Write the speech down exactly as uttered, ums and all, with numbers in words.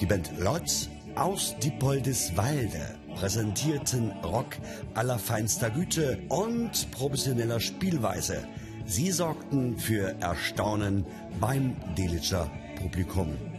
Band Lotz aus Diepoldiswalde präsentierten Rock allerfeinster Güte und professioneller Spielweise. Sie sorgten für Erstaunen beim Delitzscher Publikum.